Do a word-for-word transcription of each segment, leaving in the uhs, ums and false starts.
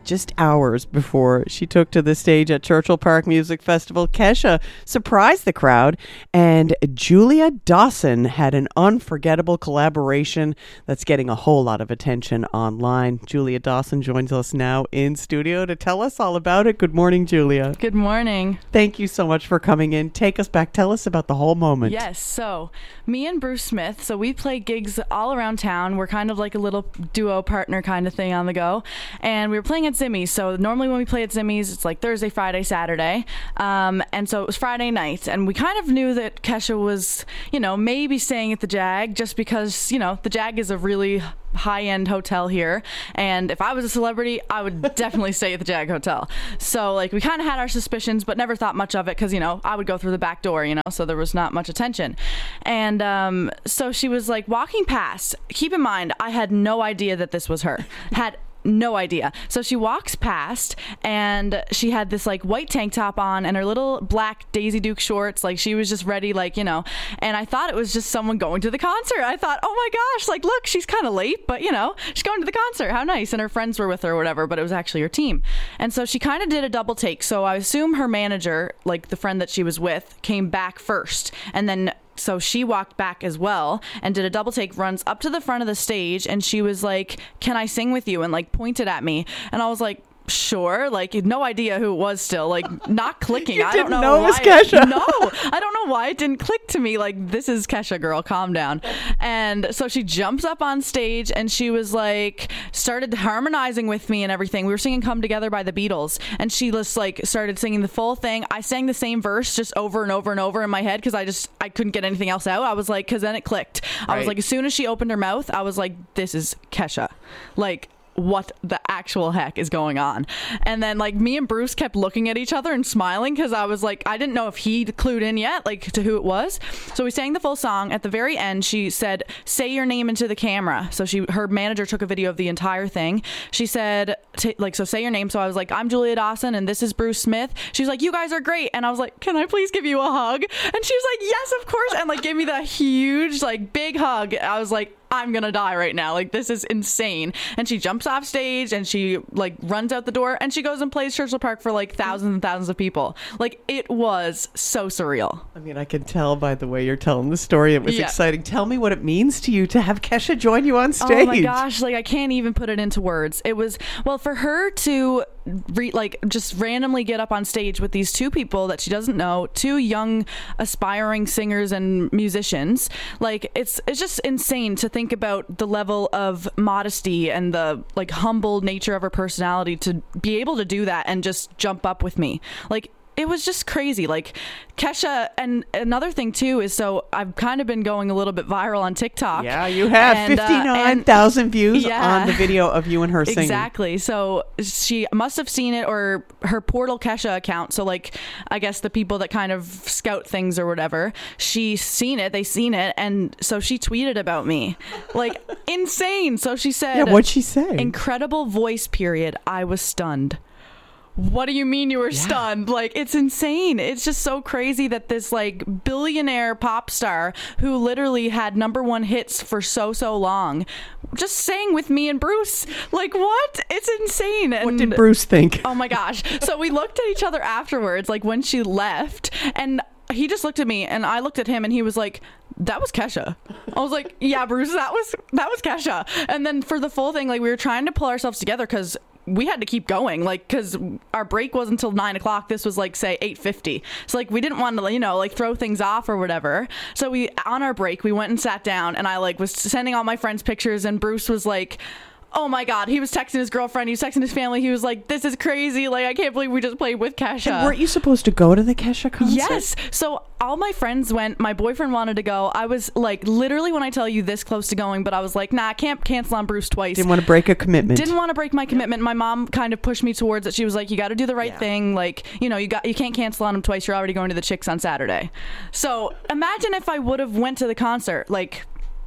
just hours before she took to the stage at Churchill Park Music Festival, Kesha surprised the crowd, and Julia Dawson had an unforgettable collaboration that's getting a whole lot of attention online. Julia Dawson joins us now in studio to tell us all about it. Good morning, Julia. Good morning. Thank you so much for coming in. Take us back. Tell us about the whole moment. Yes, so me and Bruce Smith, so we play gigs all around town. We're kind of like a little duo partner kind of thing on the go. And we were playing at Zimmy's. So normally when we play at Zimmy's, it's like Thursday, Friday, Saturday. Um, and so it was Friday night. And we kind of knew that Kesha was, you know, maybe staying at the Jag just because, you know, the Jag is a really high-end hotel here, and if I was a celebrity, I would definitely stay at the Jag Hotel. So like we kind of had our suspicions, but never thought much of it because, you know, I would go through the back door, you know, so there was not much attention. And um, so she was like walking past. Keep in mind, I had no idea that this was her. Had no idea. So she walks past, and she had this like white tank top on and her little black Daisy Duke shorts. Like she was just ready, like, you know, and I thought it was just someone going to the concert. I thought, oh my gosh, like, look, she's kind of late, but you know, she's going to the concert. How nice. And her friends were with her or whatever, but it was actually her team. And so she kind of did a double take. So I assume her manager, like the friend that she was with, came back first, and then so she walked back as well and did a double take, runs up to the front of the stage, and she was like, can I sing with you? And like pointed at me. And I was like, sure. Like no idea who it was still, like not clicking. You I didn't don't know, know why it was Kesha. It, no, I don't know why it didn't click to me. Like, this is Kesha, girl, calm down. And so she jumps up on stage and she was like, started harmonizing with me and everything. We were singing Come Together by the Beatles, and she just like started singing the full thing. I sang the same verse just over and over and over in my head because I just, I couldn't get anything else out. I was like, because then it clicked. I was Right. like, as soon as she opened her mouth, I was like, this is Kesha. Like, what the actual heck is going on? And then like me and Bruce kept looking at each other and smiling because I was like, I didn't know if he'd clued in yet, like to who it was. So we sang the full song. At the very end, she said, say your name into the camera. So she, her manager took a video of the entire thing. She said, t- like, so say your name. So I was like, I'm Julia Dawson and this is Bruce Smith. She was like, you guys are great. And I was like, can I please give you a hug? And she was like, yes, of course. And like gave me that huge, like big hug. I was like, I'm gonna die right now. Like, this is insane. And she jumps off stage and she like runs out the door and she goes and plays Churchill Park for like thousands and thousands of people. Like, it was so surreal. I mean, I can tell by the way you're telling the story. It was Yeah. exciting. Tell me what it means to you to have Kesha join you on stage. Oh my gosh, like I can't even put it into words. It was, well, for her to re- like just randomly get up on stage with these two people that she doesn't know, two young aspiring singers and musicians, like it's it's just insane to think about the level of modesty and the like humble nature of her personality to be able to do that and just jump up with me. Like, it was just crazy. Like Kesha, and another thing too is, so I've kind of been going a little bit viral on TikTok. Yeah, you have and, uh, fifty-nine thousand views yeah. on the video of you and her singing. Exactly. So she must have seen it, or her Portal Kesha account. So like, I guess the people that kind of scout things or whatever, she's seen it, they seen it. And so she tweeted about me, like insane. So she said, Yeah, what'd she say? incredible voice period. I was stunned. What do you mean you were Yeah. stunned? Like, it's insane. It's just so crazy that this like billionaire pop star who literally had number one hits for so, so long just sang with me and Bruce. Like, what? It's insane. And What did Bruce think? oh my gosh. So we looked at each other afterwards, like when she left, and he just looked at me and I looked at him and he was like, that was Kesha. I was like, yeah, Bruce, that was, that was Kesha. And then for the full thing, like we were trying to pull ourselves together because we had to keep going, like, because our break wasn't until nine o'clock. This was like, say, eight fifty. So like, we didn't want to, you know, like throw things off or whatever. So we, on our break, we went and sat down, and I like was sending all my friends pictures, and Bruce was like, oh my God, he was texting his girlfriend, he was texting his family, he was like, this is crazy, like I can't believe we just played with Kesha. And weren't you supposed to go to the Kesha concert? Yes. So all my friends went, my boyfriend wanted to go. I was like, literally, when I tell you, this close to going, but I was like, nah, I can't cancel on Bruce twice. Didn't want to break a commitment. Didn't want to break my commitment. My mom kind of pushed me towards it. She was like, you got to do the right Yeah. thing. Like, you know, you got, you can't cancel on him twice. You're already going to the Chicks on Saturday. So imagine if I would have went to the concert, like,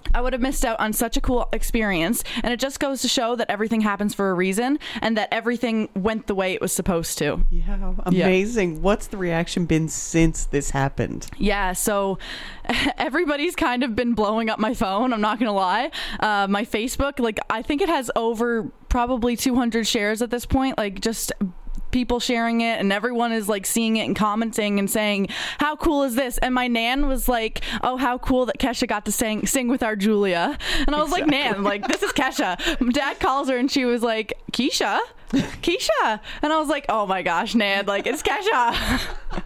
I would have missed out on such a cool experience. And it just goes to show that everything happens for a reason and that everything went the way it was supposed to. Yeah, amazing. Yeah. What's the reaction been since this happened? Yeah, so everybody's kind of been blowing up my phone. I'm not going to lie. Uh, my Facebook, like, I think it has over probably two hundred shares at this point. Like, just people sharing it, and everyone is like seeing it and commenting and saying, how cool is this? And my nan was like, oh, how cool that Kesha got to sing sing with our Julia. And I was exactly. like, nan, like, this is Kesha. Dad calls her and she was like, Keisha? Keisha. And I was like, oh my gosh, nan, like, it's Kesha.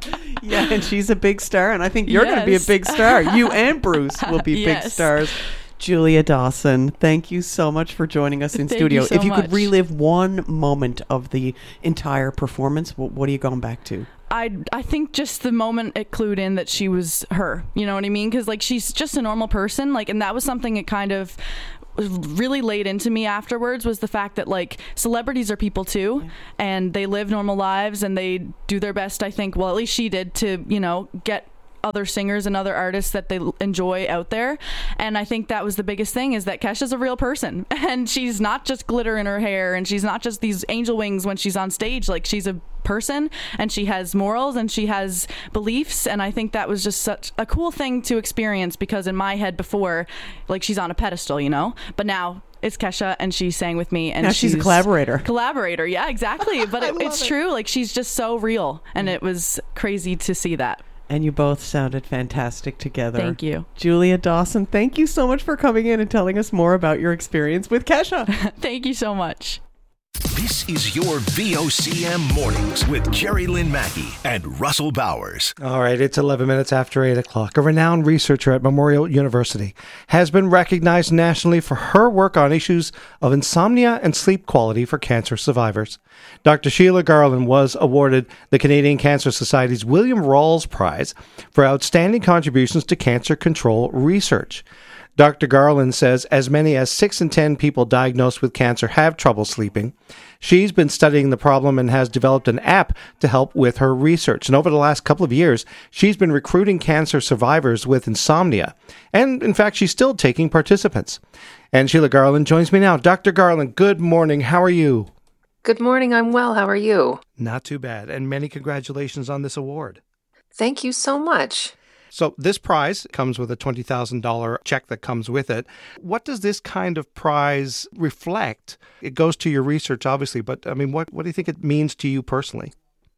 Yeah, and she's a big star, and I think you're yes. going to be a big star. You and Bruce will be yes. big stars. Julia Dawson, thank you so much for joining us in thank studio. You so if you much. could relive one moment of the entire performance, what, what are you going back to? I I think just the moment it clued in that she was her. You know what I mean? Because, like, she's just a normal person. Like, and that was something it kind of really laid into me afterwards, was the fact that, like, celebrities are people too, yeah. and they live normal lives and they do their best, I think, well, at least she did, to, you know, get other singers and other artists that they enjoy out there. And I think that was the biggest thing, is that Kesha's a real person, and she's not just glitter in her hair, and she's not just these angel wings when she's on stage. Like, she's a person, and she has morals, and she has beliefs. And I think that was just such a cool thing to experience, because in my head before, like, she's on a pedestal, you know, but now it's Kesha, and she sang with me, and now she's, she's a collaborator collaborator yeah, exactly. But it, it's it. true, like, she's just so real, and it was crazy to see that. And you both sounded fantastic together. Thank you. Julia Dawson, thank you so much for coming in and telling us more about your experience with Kesha. Thank you so much. This is your V O C M Mornings with Jerry Lynn Mackey and Russell Bowers. All right, it's eleven minutes after eight o'clock. A renowned researcher at Memorial University has been recognized nationally for her work on issues of insomnia and sleep quality for cancer survivors. Doctor Sheila Garland was awarded the Canadian Cancer Society's William Rawls Prize for outstanding contributions to cancer control research. Doctor Garland says as many as six in ten people diagnosed with cancer have trouble sleeping. She's been studying the problem and has developed an app to help with her research. And over the last couple of years, she's been recruiting cancer survivors with insomnia. And in fact, she's still taking participants. And Sheila Garland joins me now. Doctor Garland, good morning. How are you? Good morning. I'm well. How are you? Not too bad. And many congratulations on this award. Thank you so much. So this prize comes with a twenty thousand dollars check that comes with it. What does this kind of prize reflect? It goes to your research, obviously, but I mean, what, what do you think it means to you personally?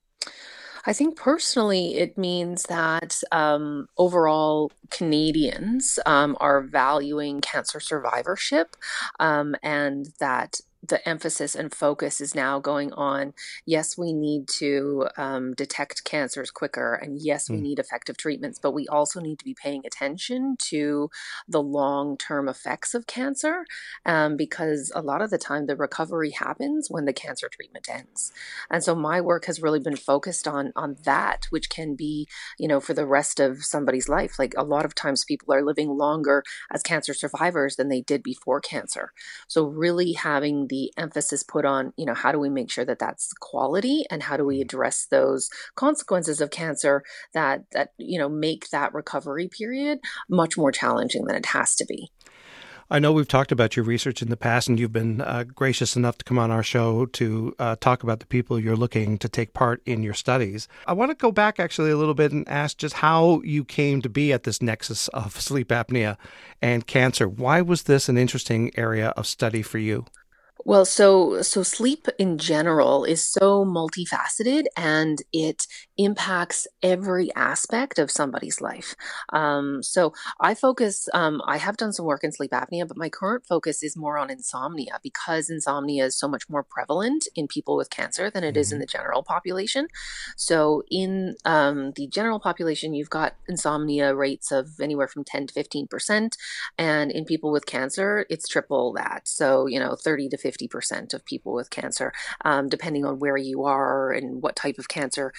I think personally it means that um, overall Canadians um, are valuing cancer survivorship, um, and that the emphasis and focus is now going on, yes, we need to um, detect cancers quicker, and yes, we mm. need effective treatments, but we also need to be paying attention to the long-term effects of cancer, um, because a lot of the time the recovery happens when the cancer treatment ends. And so my work has really been focused on, on that, which can be, you know, for the rest of somebody's life. Like, a lot of times people are living longer as cancer survivors than they did before cancer. So really having the emphasis put on, you know, how do we make sure that that's quality, and how do we address those consequences of cancer that, that, you know, make that recovery period much more challenging than it has to be. I know we've talked about your research in the past, and you've been uh, gracious enough to come on our show to uh, talk about the people you're looking to take part in your studies. I want to go back actually a little bit and ask just how you came to be at this nexus of sleep apnea and cancer. Why was this an interesting area of study for you? Well, so so sleep in general is so multifaceted, and it impacts every aspect of somebody's life. Um, so I focus, um, I have done some work in sleep apnea, but my current focus is more on insomnia, because insomnia is so much more prevalent in people with cancer than it is in the general population. So in um, the general population, you've got insomnia rates of anywhere from ten to fifteen percent. And in people with cancer, it's triple that. So, you know, thirty to fifty percent of people with cancer, um, depending on where you are and what type of cancer, um,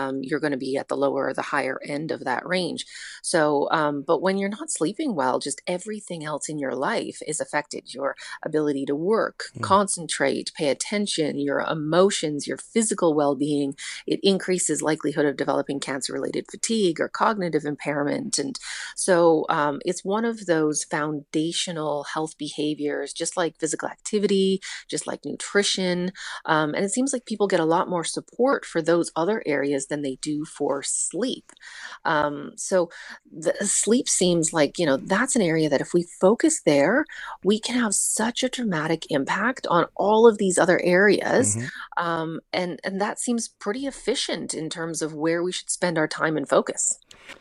um, you're going to be at the lower or the higher end of that range. So, um, but when you're not sleeping well, just everything else in your life is affected. Your ability to work, mm. concentrate, pay attention, your emotions, your physical well-being. It increases likelihood of developing cancer-related fatigue or cognitive impairment. And so um, it's one of those foundational health behaviors, just like physical activity, just like nutrition. Um, and it seems like people get a lot more support for those other areas than they do for sleep. Um, so the sleep seems like, you know, that's an area that if we focus there, we can have such a dramatic impact on all of these other areas. Mm-hmm. Um, and, and that seems pretty efficient in terms of where we should spend our time and focus.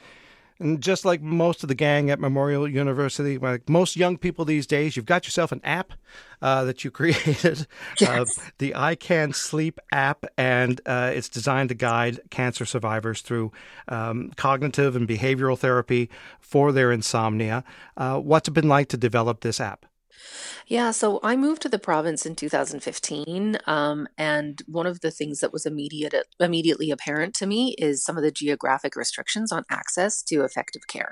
And just like most of the gang at Memorial University, like most young people these days, you've got yourself an app uh, that you created, yes. uh, the I Can Sleep app, and uh, it's designed to guide cancer survivors through um, cognitive and behavioral therapy for their insomnia. Uh, what's it been like to develop this app? Yeah, so I moved to the province in two thousand fifteen, um, and one of the things that was immediate, immediately apparent to me is some of the geographic restrictions on access to effective care.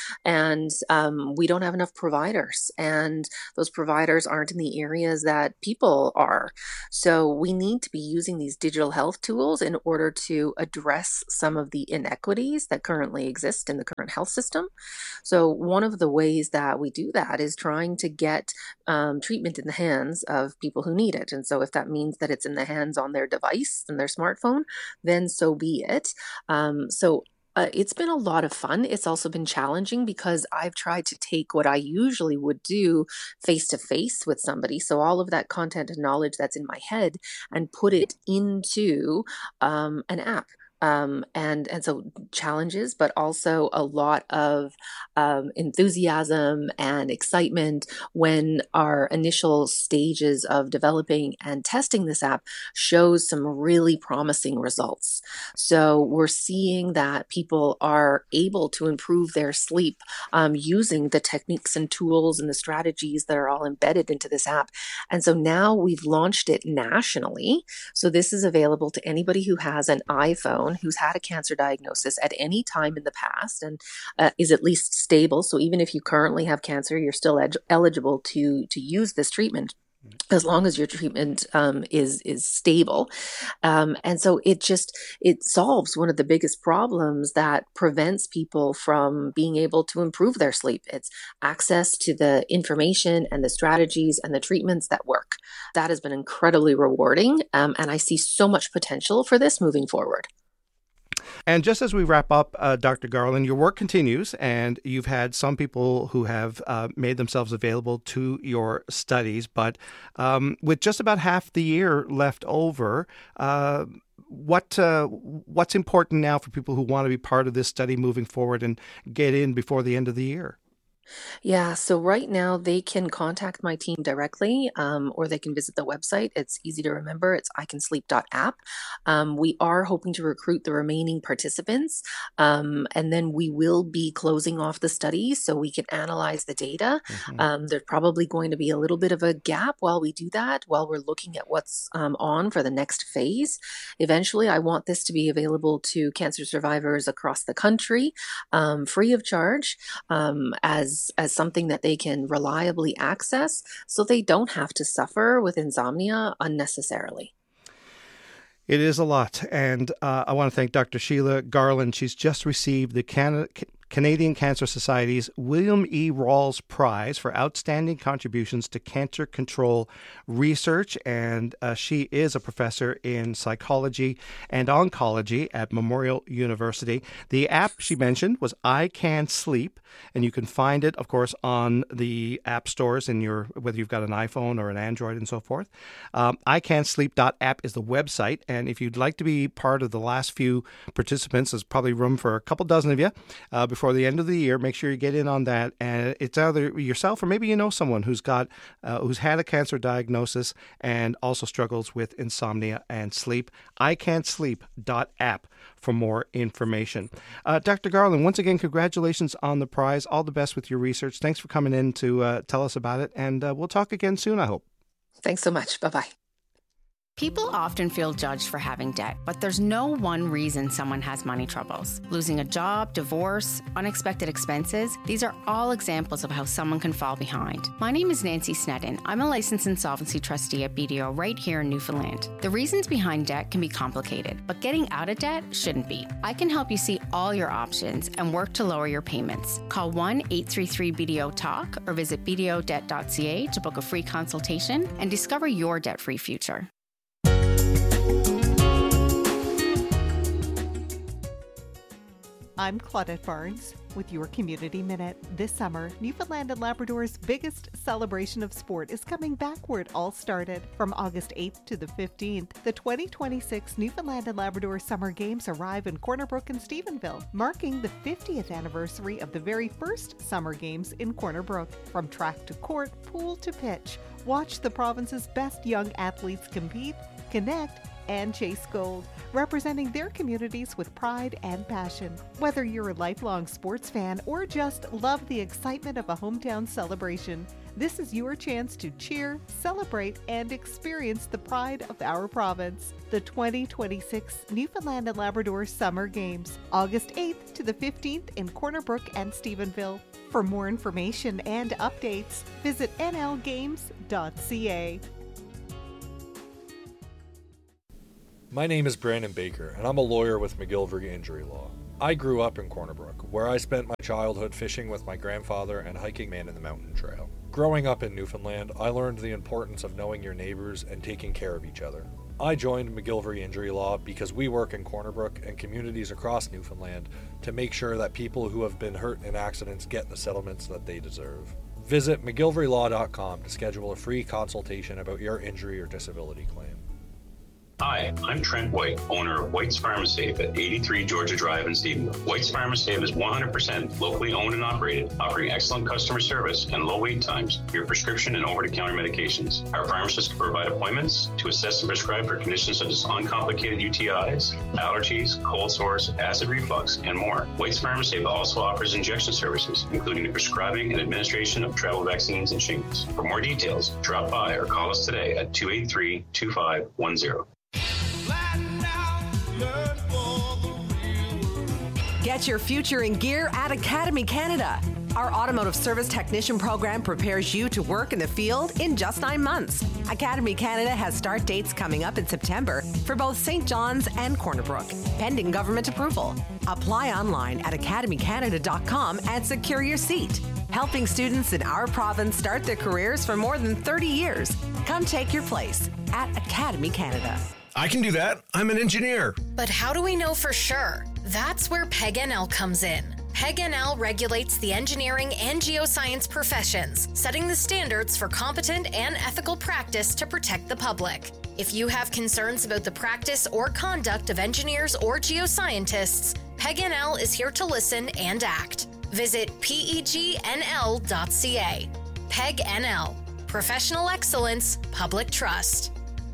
And um, we don't have enough providers, and those providers aren't in the areas that people are. So we need to be using these digital health tools in order to address some of the inequities that currently exist in the current health system. So one of the ways that we do that is trying to get Um, treatment in the hands of people who need it. And so if that means that it's in the hands on their device and their smartphone, then so be it. Um, so uh, it's been a lot of fun. It's also been challenging because I've tried to take what I usually would do face to face with somebody. So all of that content and knowledge that's in my head and put it into um, an app. Um, and, and so challenges, but also a lot of um, enthusiasm and excitement when our initial stages of developing and testing this app shows some really promising results. So we're seeing that people are able to improve their sleep um, using the techniques and tools and the strategies that are all embedded into this app. And so now we've launched it nationally. So this is available to anybody who has an iPhone, who's had a cancer diagnosis at any time in the past and uh, is at least stable. So even if you currently have cancer, you're still ed- eligible to to use this treatment as long as your treatment um, is is stable. Um, and so it just, it solves one of the biggest problems that prevents people from being able to improve their sleep. It's access to the information and the strategies and the treatments that work. That has been incredibly rewarding. Um, and I see so much potential for this moving forward. And just as we wrap up, uh, Doctor Garland, your work continues, and you've had some people who have uh, made themselves available to your studies. But um, with just about half the year left over, uh, what uh, what's important now for people who want to be part of this study moving forward and get in before the end of the year? Yeah, so right now they can contact my team directly, um, or they can visit the website. It's easy to remember. It's I can sleep dot app. Um, we are hoping to recruit the remaining participants, um, and then we will be closing off the study so we can analyze the data. Mm-hmm. Um, there's probably going to be a little bit of a gap while we do that, while we're looking at what's um, on for the next phase. Eventually, I want this to be available to cancer survivors across the country, um, free of charge, um, as as something that they can reliably access so they don't have to suffer with insomnia unnecessarily. It is a lot. And uh, I want to thank Doctor Sheila Garland. She's just received the Canada Canadian Cancer Society's William E. Rawls Prize for outstanding contributions to cancer control research, and uh, she is a professor in psychology and oncology at Memorial University. The app she mentioned was I Can Sleep, and you can find it, of course, on the app stores in your, whether you've got an iPhone or an Android and so forth. Um, I can sleep dot app is the website, and if you'd like to be part of the last few participants, there's probably room for a couple dozen of you uh, before Before the end of the year. Make sure you get in on that. And it's either yourself or maybe you know someone who's got uh, who's had a cancer diagnosis and also struggles with insomnia and sleep. I can sleep dot app for more information. Uh, Doctor Garland, once again, congratulations on the prize. All the best with your research. Thanks for coming in to uh, tell us about it. And uh, we'll talk again soon, I hope. Thanks so much. Bye-bye. People often feel judged for having debt, but there's no one reason someone has money troubles. Losing a job, divorce, unexpected expenses, these are all examples of how someone can fall behind. My name is Nancy Sneddon. I'm a licensed insolvency trustee at B D O right here in Newfoundland. The reasons behind debt can be complicated, but getting out of debt shouldn't be. I can help you see all your options and work to lower your payments. Call one eight three three B D O talk or visit b d o debt dot c a to book a free consultation and discover your debt-free future. I'm Claudette Barnes with your Community Minute. This summer, Newfoundland and Labrador's biggest celebration of sport is coming back where it all started. From August eighth to the fifteenth, the twenty twenty-six Newfoundland and Labrador Summer Games arrive in Corner Brook and Stephenville, marking the fiftieth anniversary of the very first Summer Games in Corner Brook. From track to court, pool to pitch, watch the province's best young athletes compete, connect, and chase gold, representing their communities with pride and passion. Whether you're a lifelong sports fan or just love the excitement of a hometown celebration, this is your chance to cheer, celebrate, and experience the pride of our province. The twenty twenty-six Newfoundland and Labrador Summer Games, August eighth to the fifteenth in Corner Brook and Stephenville. For more information and updates, visit n l games dot c a. My name is Brandon Baker, and I'm a lawyer with McGillivray Injury Law. I grew up in Corner Brook, where I spent my childhood fishing with my grandfather and hiking Man in the Mountain Trail. Growing up in Newfoundland, I learned the importance of knowing your neighbors and taking care of each other. I joined McGillivray Injury Law because we work in Corner Brook and communities across Newfoundland to make sure that people who have been hurt in accidents get the settlements that they deserve. Visit mcgillivray law dot com to schedule a free consultation about your injury or disability claim. Hi, I'm Trent White, owner of White's Pharmasafe at eighty-three Georgia Drive in Stephenville. White's Pharmasafe is one hundred percent locally owned and operated, offering excellent customer service and low wait times for your prescription and over-the-counter medications. Our pharmacists can provide appointments to assess and prescribe for conditions such as uncomplicated U T Is, allergies, cold sores, acid reflux, and more. White's Pharmasafe also offers injection services, including the prescribing and administration of travel vaccines and shingles. For more details, drop by or call us today at two eight three, two five one zero. Get your future in gear at Academy Canada. Our automotive service technician program prepares you to work in the field in just nine months. Academy Canada has start dates coming up in September for both Saint John's and Corner Brook, pending government approval. Apply online at academy canada dot com and secure your seat. Helping students in our province start their careers for more than thirty years. Come take your place at Academy Canada. I can do that. I'm an engineer. But how do we know for sure? That's where P E G N L comes in. P E G N L regulates the engineering and geoscience professions, setting the standards for competent and ethical practice to protect the public. If you have concerns about the practice or conduct of engineers or geoscientists, P E G N L is here to listen and act. Visit P E G N L dot C A. P E G N L. Professional excellence, public trust.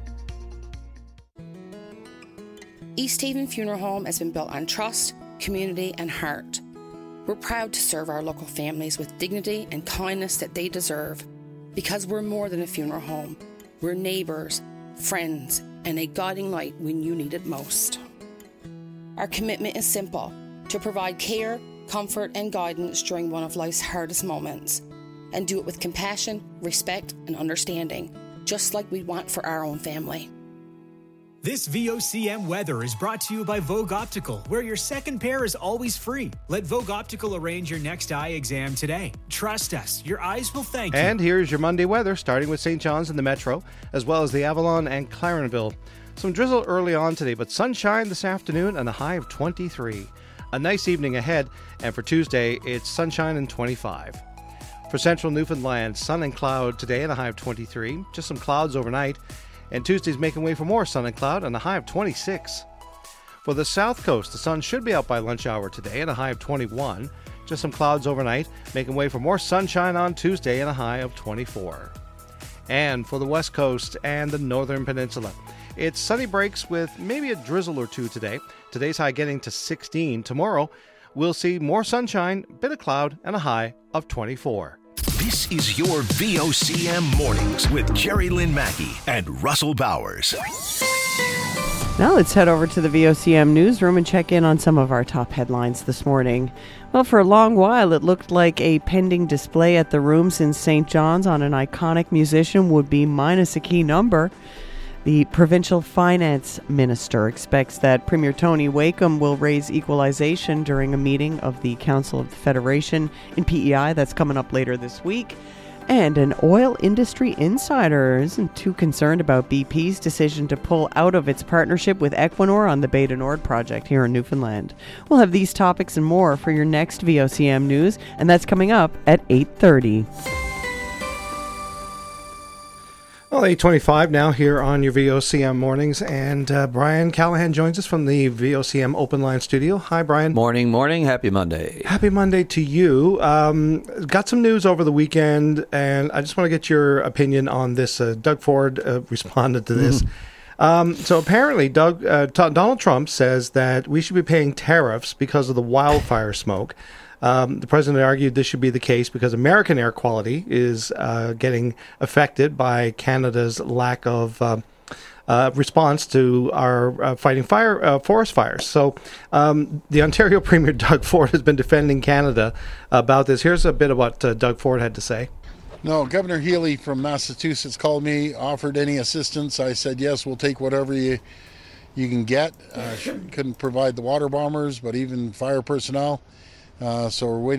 East Haven Funeral Home has been built on trust, community, and heart. We're proud to serve our local families with dignity and kindness that they deserve, because we're more than a funeral home. We're neighbours, friends, and a guiding light when you need it most. Our commitment is simple: to provide care, comfort, and guidance during one of life's hardest moments, and do it with compassion, respect, and understanding, just like we want for our own family. This V O C M weather is brought to you by Vogue Optical, where your second pair is always free. Let Vogue Optical arrange your next eye exam today. Trust us, your eyes will thank you. And here's your Monday weather, starting with Saint John's in the Metro, as well as the Avalon and Clarenville. Some drizzle early on today, but sunshine this afternoon and a high of twenty-three. A nice evening ahead, and for Tuesday, it's sunshine and twenty-five. For central Newfoundland, sun and cloud today and a high of twenty-three. Just some clouds overnight. And Tuesday's making way for more sun and cloud and a high of twenty-six. For the south coast, the sun should be out by lunch hour today and a high of twenty-one. Just some clouds overnight, making way for more sunshine on Tuesday and a high of twenty-four. And for the west coast and the northern peninsula, it's sunny breaks with maybe a drizzle or two today. Today's high getting to sixteen. Tomorrow, we'll see more sunshine, bit of cloud, and a high of twenty-four. This is your V O C M Mornings with Jerry Lynn Mackey and Russell Bowers. Now let's head over to the V O C M newsroom and check in on some of our top headlines this morning. Well, for a long while, it looked like a pending display at the Rooms in Saint John's on an iconic musician would be minus a key number. The provincial finance minister expects that Premier Tony Wakeham will raise equalization during a meeting of the Council of the Federation in P E I that's coming up later this week. And an oil industry insider isn't too concerned about B P's decision to pull out of its partnership with Equinor on the Bay du Nord project here in Newfoundland. We'll have these topics and more for your next V O C M News, and that's coming up at eight thirty. Well, eight twenty-five now here on your V O C M Mornings, and uh, Brian Callahan joins us from the V O C M Open Line Studio. Hi, Brian. Morning, morning. Happy Monday. Happy Monday to you. Um, got some news over the weekend, and I just want to get your opinion on this. Uh, Doug Ford uh, responded to this. Mm. Um, so apparently, Doug uh, T- Donald Trump says that we should be paying tariffs because of the wildfire smoke. Um, the president argued this should be the case because American air quality is uh, getting affected by Canada's lack of uh, uh, response to our uh, fighting fire uh, forest fires. So um, the Ontario Premier Doug Ford has been defending Canada about this. Here's a bit of what uh, Doug Ford had to say. No, Governor Healy from Massachusetts called me, offered any assistance. I said, yes, we'll take whatever you you can get. Uh, she couldn't provide the water bombers, but even fire personnel. Uh, so we're waiting.